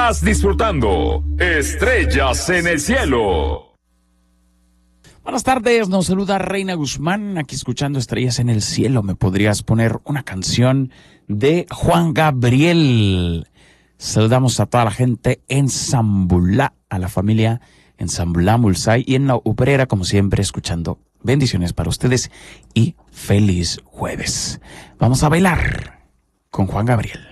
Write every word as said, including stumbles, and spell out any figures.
Estás disfrutando Estrellas en el Cielo. Buenas tardes, nos saluda Reina Guzmán, aquí escuchando Estrellas en el Cielo. ¿Me podrías poner una canción de Juan Gabriel? Saludamos a toda la gente en Zambulá, a la familia en Zambulá, Mulsay y en la Uperera, como siempre, escuchando. Bendiciones para ustedes y feliz jueves. Vamos a bailar con Juan Gabriel.